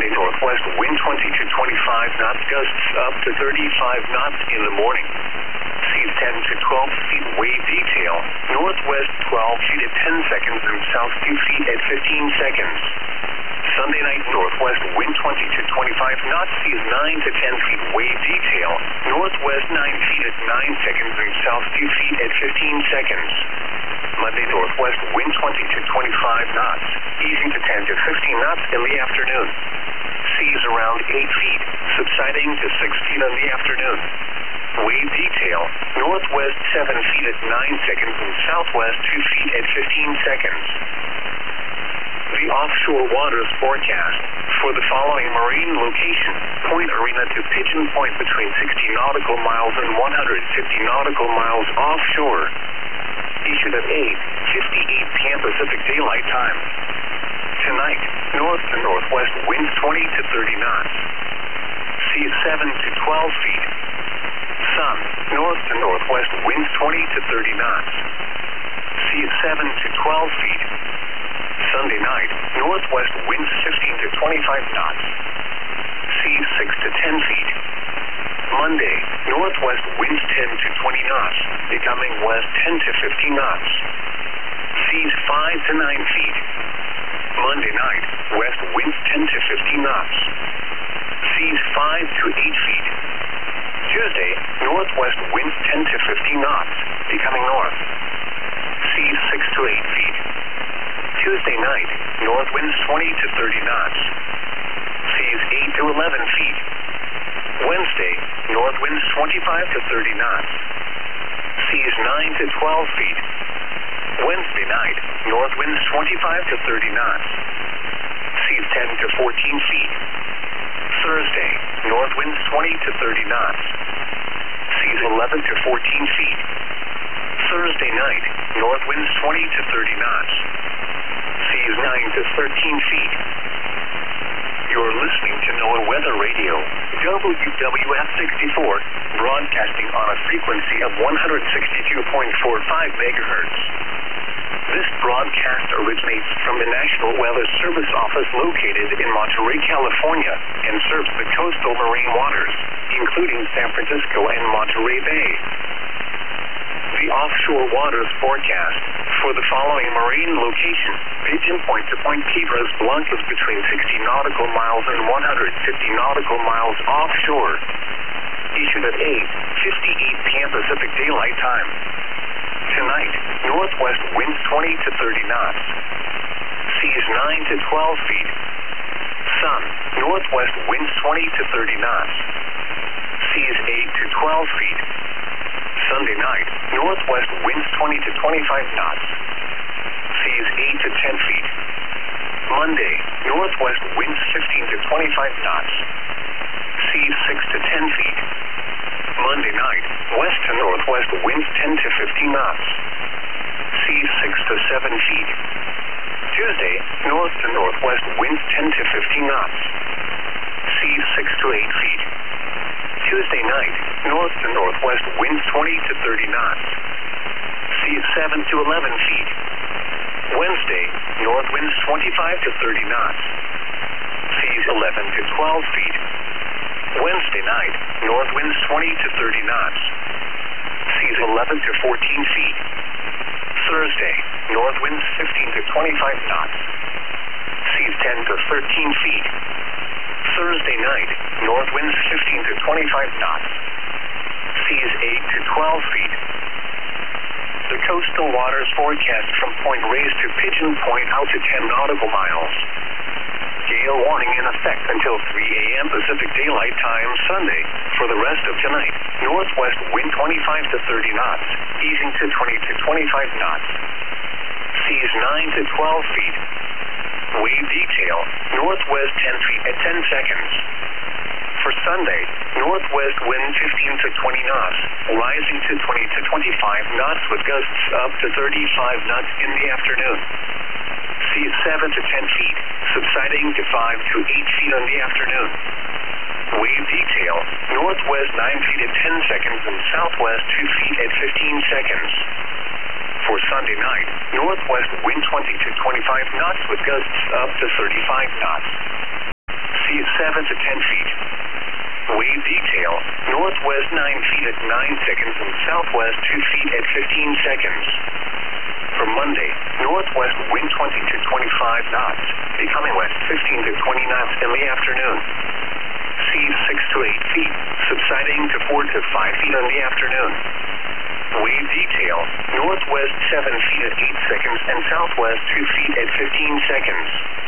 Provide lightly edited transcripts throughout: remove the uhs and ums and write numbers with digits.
Monday, northwest wind 20 to 25 knots, gusts up to 35 knots in the morning. Seas 10 to 12 feet, wave detail. Northwest 12 feet at 10 seconds and south 2 feet at 15 seconds. Sunday night, northwest wind 20 to 25 knots, seas 9 to 10 feet, wave detail. Northwest 9 feet at 9 seconds and south 2 feet at 15 seconds. Monday, northwest wind 20 to 25 knots, easing to 10 to 15 knots in the afternoon. Seas around 8 feet, subsiding to 6 feet in the afternoon. Wave detail, northwest 7 feet at 9 seconds and southwest 2 feet at 15 seconds. The offshore waters forecast for the following marine location: Point Arena to Pigeon Point between 60 nautical miles and 150 nautical miles offshore. Issued at 8:58 p.m. Pacific Daylight Time. Tonight, north to northwest winds 20 to 30 knots. Seas 7 to 12 feet. Sun, north to northwest winds 20 to 30 knots. Seas 7 to 12 feet. Sunday night, northwest winds 15 to 25 knots. Seas 6 to 10 feet. Monday, northwest winds 10 to 20 knots, becoming west 10 to 15 knots. Seas 5 to 9 feet. Monday night, west winds 10 to 15 knots. Seas 5 to 8 feet. Tuesday, northwest winds 10 to 15 knots, becoming north. Seas 6 to 8 feet. Tuesday night, north winds 20 to 30 knots. Seas 8 to 11 feet. Wednesday, north winds 25 to 30 knots. Seas 9 to 12 feet. Wednesday night, north winds 25 to 30 knots. Seas 10 to 14 feet. Thursday, north winds 20 to 30 knots. Seas 11 to 14 feet. Thursday night, north winds 20 to 30 knots. Seas 9 to 13 feet. You're listening to NOAA Weather Radio, WWF 64, broadcasting on a frequency of 162.45 megahertz. This broadcast originates from the National Weather Service Office located in Monterey, California, and serves the coastal marine waters, including San Francisco and Monterey Bay. The offshore waters forecast for the following marine location: Pigeon Point to Point Piedras Blancas between 60 nautical miles and 150 nautical miles offshore. Issued at 8:58 p.m. Pacific Daylight Time. Tonight, northwest winds 20 to 30 knots. Seas 9 to 12 feet. Sun, northwest winds 20 to 30 knots. Seas 8 to 12 feet. Sunday night, northwest winds 20 to 25 knots. Seas 8 to 10 feet. Monday, northwest winds 15 to 25 knots. Seas 6 to 10 feet. Monday night, west to northwest winds 10 to 15 knots. Seas 6 to 7 feet. Tuesday, north to northwest winds 10 to 15 knots. Seas 6 to 8 feet. Tuesday night, north to northwest winds 20 to 30 knots. Seas 7 to 11 feet. Wednesday, north winds 25 to 30 knots. Seas 11 to 12 feet. Wednesday night, north winds 20 to 30 knots. Seas 11 to 14 feet. Thursday, north winds 15 to 25 knots. Seas 10 to 13 feet. Thursday night, north winds 15 to 25 knots. Seas 8 to 12 feet. The coastal waters forecast from Point Reyes to Pigeon Point out to 10 nautical miles. Gale warning in effect until 3 a.m. Pacific Daylight Time Sunday. For the rest of tonight, northwest wind 25 to 30 knots, easing to 20 to 25 knots. Seas 9 to 12 feet. Wave detail, northwest 10 feet at 10 seconds. For Sunday, northwest wind 15 to 20 knots, rising to 20 to 25 knots with gusts up to 35 knots in the afternoon. Seas 7 to 10 feet, subsiding to 5 to 8 feet in the afternoon. Wave detail, northwest 9 feet at 10 seconds and southwest 2 feet at 15 seconds. For Sunday night, northwest wind 20 to 25 knots with gusts up to 35 knots. Seas to 10 feet. Wave detail, northwest 9 feet at 9 seconds and southwest 2 feet at 15 seconds. For Monday, northwest wind 20 to 25 knots, becoming west 15 to 20 knots in the afternoon. Seas 6 to 8 feet, subsiding to 4 to 5 feet in the afternoon. Wave detail, northwest 7 feet at 8 seconds and southwest 2 feet at 15 seconds.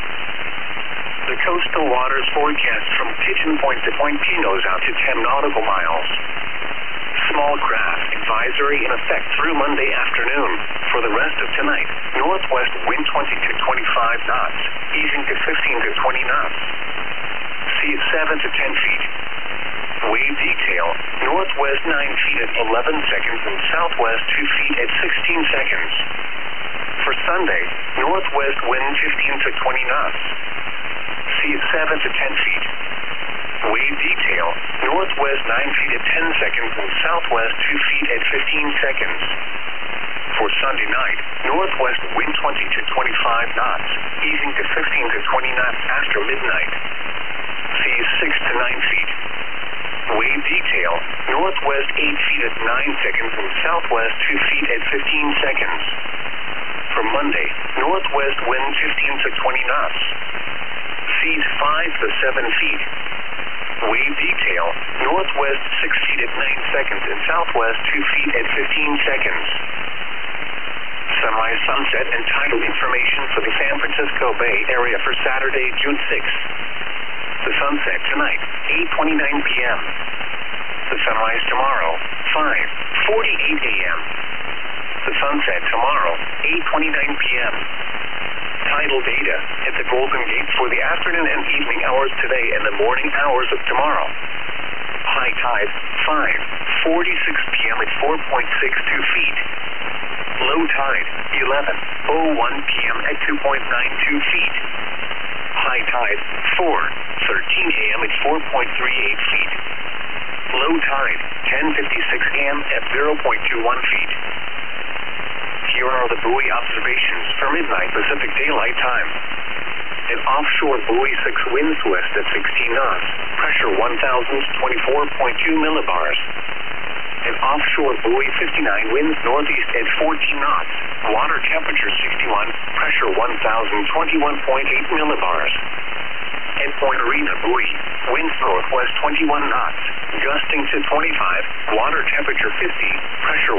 The coastal waters forecast from Pigeon Point to Point Pinos out to 10 nautical miles. Small craft advisory in effect through Monday afternoon. For the rest of tonight, northwest wind 20 to 25 knots, easing to 15 to 20 knots. Sea 7 to 10 feet. Wave detail, northwest 9 feet at 11 seconds and southwest 2 feet at 16 seconds. For Sunday, northwest wind 15 to 20 knots. Sea 7 to 10 feet. Wave detail, northwest 9 feet at 10 seconds and southwest 2 feet at 15 seconds. For Sunday night, northwest wind 20 to 25 knots, easing to 15 to 20 knots after midnight. Seas 6 to 9 feet. Wave detail, northwest 8 feet at 9 seconds and southwest 2 feet at 15 seconds. For Monday, northwest wind 15 to 20 knots. Seas 5 to 7 feet. Wave detail, northwest 6 feet at 9 seconds and southwest 2 feet at 15 seconds. Sunrise, sunset, and tidal information for the San Francisco Bay Area for Saturday, June 6th. The sunset tonight, 8:29 p.m. The sunrise tomorrow, 5:48 a.m. The sunset tomorrow, 8:29 p.m. Tidal data at the Golden Gate for the afternoon and evening hours today and the morning hours of tomorrow. High tide, 5:46 p.m. at 4.62 feet. Low tide, 11:01 p.m. at 2.92 feet. High tide, 4:13 a.m. at 4.38 feet. Low tide, 10:56 a.m. at 0.21 feet. Here are the buoy observations for midnight Pacific Daylight Time. An offshore buoy 6 winds west at 16 knots, pressure 1,024.2 millibars. An offshore buoy 59 winds northeast at 14 knots, water temperature 61, pressure 1,021.8 millibars. At Point Arena buoy, winds northwest 21 knots, gusting to 25, water temperature 50, pressure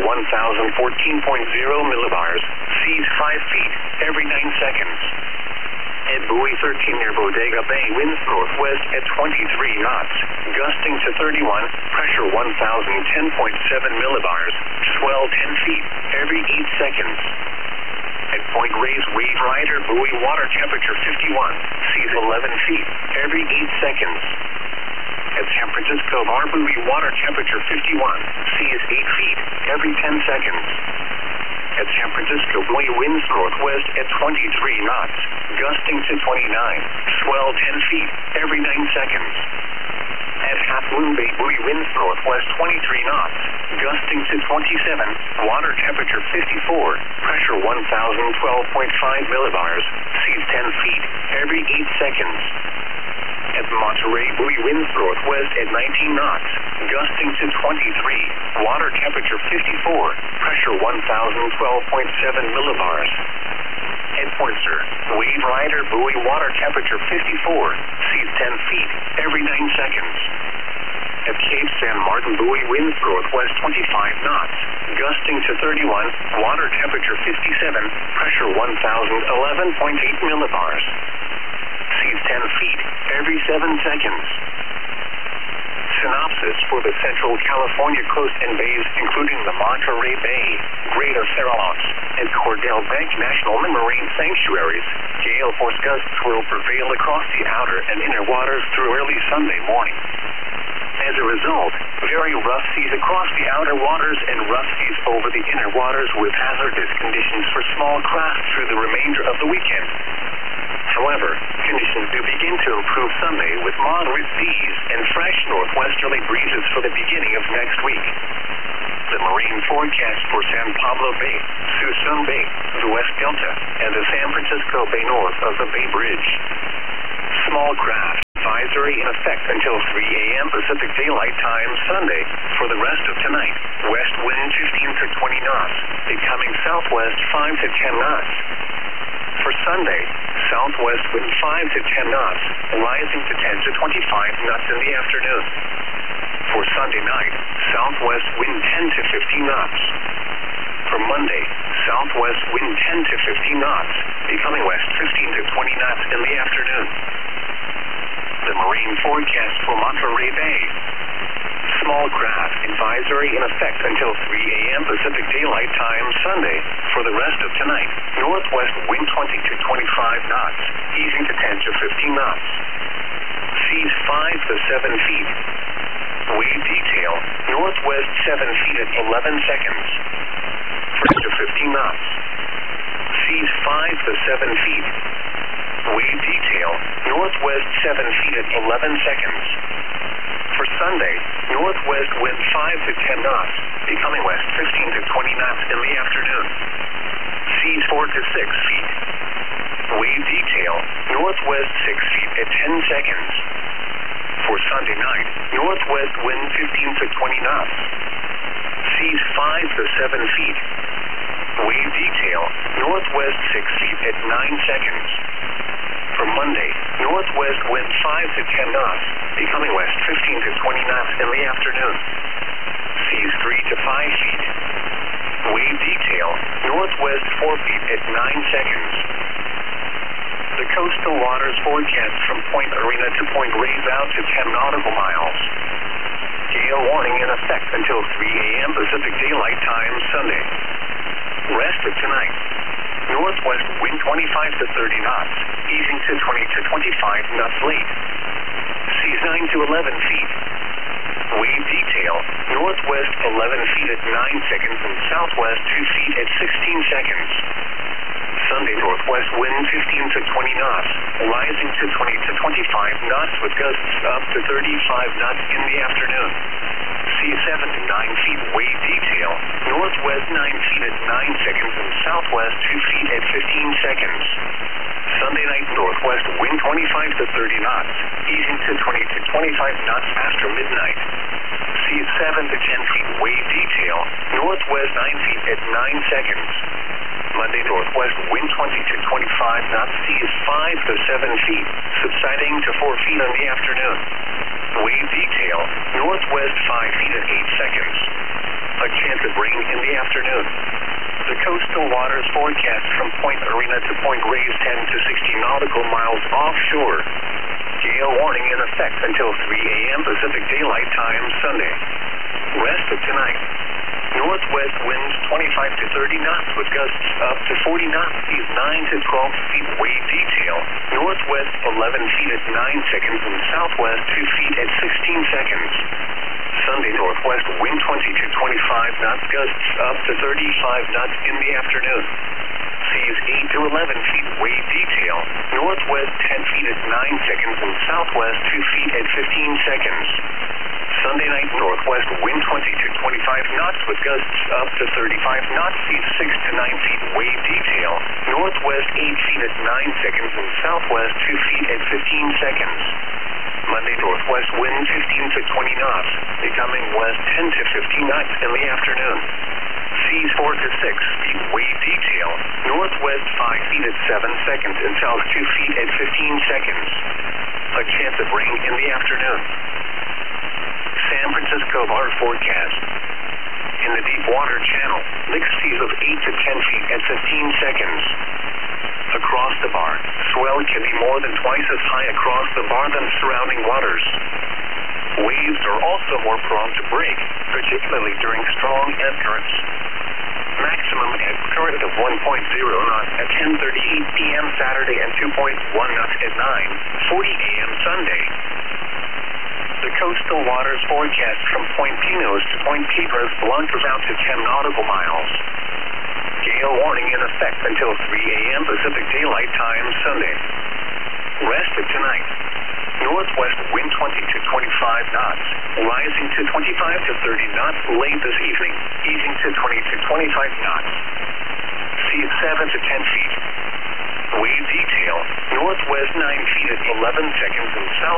1,014.0 millibars, seas 5 feet every 9 seconds. At buoy 13 near Bodega Bay, winds northwest at 23 knots, gusting to 31, pressure 1,010.7 millibars, swell 10 feet every 8 seconds. At Point Reyes Wave Rider buoy, water temperature 51, seas 11 feet every 8 seconds. At San Francisco Bar buoy, water temperature 51, seas 8 feet every 10 seconds. At San Francisco buoy, winds northwest at 23 knots, gusting to 29, swell 10 feet every 9 seconds. At Half Moon Bay buoy, winds northwest 23 knots, gusting to 27, water temperature 54, pressure 1,012.5 millibars, seas 10 feet every 8 seconds. At Monterey buoy, winds northwest at 19 knots, gusting to 23, water temperature 54, pressure 1,012.7 millibars. At Pointer, Wave Rider buoy, water temperature 54, seas 10 feet every 9 seconds. At Cape San Martin buoy, winds northwest 25 knots, gusting to 31, water temperature 57, pressure 1,011.8 millibars. Seas 10 feet every 7 seconds. Synopsis for the Central California coast and bays, including the Monterey Bay, Greater Farallones, and Cordell Bank National Marine Sanctuaries. Gale force gusts will prevail across the outer and inner waters through early Sunday morning. As a result, very rough seas across the outer waters and rough seas over the inner waters with hazardous conditions for small craft through the remainder of the weekend. However, conditions do begin to improve Sunday with moderate seas and fresh northwesterly breezes for the beginning of next week. The marine forecast for San Pablo Bay, Suisun Bay, the West Delta, and the San Francisco Bay north of the Bay Bridge. Small craft advisory advisory in effect until 3 a.m. Pacific Daylight Time Sunday. For the rest of tonight, west wind 15 to 20 knots, becoming southwest 5 to 10 knots. For Sunday, southwest wind 5 to 10 knots, rising to 10 to 25 knots in the afternoon. For Sunday night, southwest wind 10 to 15 knots. For Monday, southwest wind 10 to 15 knots, becoming west 15 to 20 knots in the afternoon. The marine forecast for Monterey Bay. Small craft advisory in effect until 3 a.m. Pacific Daylight Time Sunday. For the rest of tonight, northwest wind 20 to 25 knots, easing to 10 to 15 knots. Seas 5 to 7 feet. Wave detail, northwest 7 feet at 11 seconds. 10 to 15 knots. Seas 5 to 7 feet. Wave detail, northwest 7 feet at 11 seconds. For Sunday, northwest wind 5 to 10 knots, becoming west 15 to 20 knots in the afternoon. Seas 4 to 6 feet. Wave detail, northwest 6 feet at 10 seconds. For Sunday night, northwest wind 15 to 20 knots. Seas 5 to 7 feet. Wave detail, northwest 6 feet at 9 seconds. For Monday, northwest wind 5 to 10 knots, becoming west 15 to 20 knots in the afternoon. Seas 3 to 5 feet. Wave detail, northwest 4 feet at 9 seconds. The coastal waters forecast from Point Arena to Point Reyes out to 10 nautical miles. Gale warning in effect until 3 a.m. Pacific Daylight Time Sunday. Rest of tonight. Northwest wind 25 to 30 knots, easing to 20 to 25 knots late. Seas 9 to 11 feet. Wave detail, northwest 11 feet at 9 seconds and southwest 2 feet at 16 seconds. Sunday northwest wind 15 to 20 knots, rising to 20 to 25 knots with gusts up to 35 knots in the afternoon. Seas 7 to 9 feet wave detail, northwest 9 feet at 9 seconds and southwest 2 feet at 15 seconds. Sunday night northwest wind 25 to 30 knots, easing to 20 to 25 knots after midnight. Seas 7 to 10 feet wave detail, northwest 9 feet at 9 seconds. Monday northwest wind 20 to 25 knots, seas 5 to 7 feet, subsiding to 4 feet in the afternoon. Wave detail, northwest 5 feet at 8 seconds. A chance of rain in the afternoon. The coastal waters forecast from Point Arena to Point Reyes 10 to 60 nautical miles offshore. Gale warning in effect until 3 a.m. Pacific Daylight Time Sunday. Rest of tonight. Northwest winds 25 to 30 knots with gusts up to 40 knots. Seas 9 to 12 feet wave detail. Northwest 11 feet at 9 seconds and southwest 2 feet at 16 seconds. Sunday northwest wind 20 to 25 knots, gusts up to 35 knots in the afternoon. Seas 8 to 11 feet wave detail. Northwest 10 feet at 9 seconds and southwest 2 feet at 15 seconds. Sunday night northwest wind 20 to 25 knots with gusts up to 35 knots. Seas 6 to 9 feet wave detail. Northwest 8 feet at 9 seconds and southwest 2 feet at 15 seconds. Monday northwest wind 15 to 20 knots, becoming west 10 to 15 knots in the afternoon. Seas 4 to 6 feet wave detail. Northwest 5 feet at 7 seconds and south 2 feet at 15 seconds. A chance of rain in the afternoon. San Francisco bar forecast. In the deep water channel, mixed seas of 8 to 10 feet at 15 seconds. Across the bar, swell can be more than twice as high across the bar than surrounding waters. Waves are also more prone to break, particularly during strong ebb currents. Maximum ebb current of 1.0 knots at 10:38 p.m. Saturday and 2.1 knots at 9:40 a.m. Sunday. The coastal waters forecast from Point Pinos to Point Piedras Blancas out to 10 nautical miles. Gale warning in effect until 3 a.m. Pacific Daylight Time Sunday. Rest of tonight. Northwest wind 20 to 25 knots, rising to 25 to 30 knots late this evening, easing to 20 to 25 knots. Seas 7 to 10 feet. Wave detail, northwest 9 feet at 11 seconds and south